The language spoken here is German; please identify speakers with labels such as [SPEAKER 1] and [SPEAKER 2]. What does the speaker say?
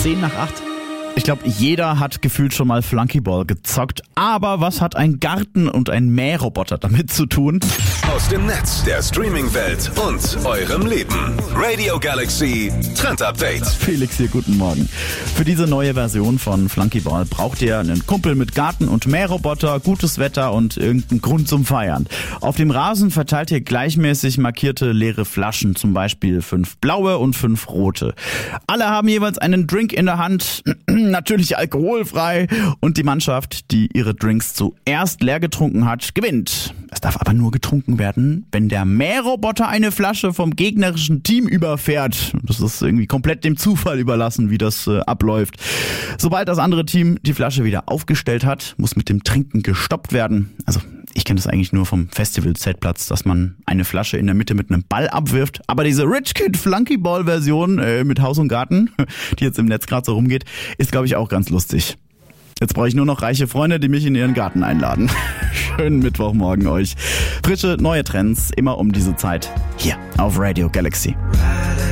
[SPEAKER 1] 7:10. Ich glaube, jeder hat gefühlt schon mal Flunkyball gezockt. Aber was hat ein Garten und ein Mähroboter damit zu tun?
[SPEAKER 2] Aus dem Netz, der Streaming-Welt und eurem Leben. Radio Galaxy Trend Update.
[SPEAKER 1] Felix hier, guten Morgen. Für diese neue Version von Flunkyball braucht ihr einen Kumpel mit Garten und Mähroboter, gutes Wetter und irgendeinen Grund zum Feiern. Auf dem Rasen verteilt ihr gleichmäßig markierte leere Flaschen, zum Beispiel 5 blaue und 5 rote. Alle haben jeweils einen Drink in der Hand, natürlich alkoholfrei, und die Mannschaft, die ihre Drinks zuerst leer getrunken hat, gewinnt. Es darf aber nur getrunken werden, wenn der Mähroboter eine Flasche vom gegnerischen Team überfährt. Das ist irgendwie komplett dem Zufall überlassen, wie das abläuft. Sobald das andere Team die Flasche wieder aufgestellt hat, muss mit dem Trinken gestoppt werden. Also ich kenne das eigentlich nur vom Festival-Zeltplatz, dass man eine Flasche in der Mitte mit einem Ball abwirft. Aber diese Rich Kid Flunkyball-Version mit Haus und Garten, die jetzt im Netz gerade so rumgeht, ist, glaube ich, auch ganz lustig. Jetzt brauche ich nur noch reiche Freunde, die mich in ihren Garten einladen. Schönen Mittwochmorgen euch. Frische, neue Trends, immer um diese Zeit. Hier auf Radio Galaxy.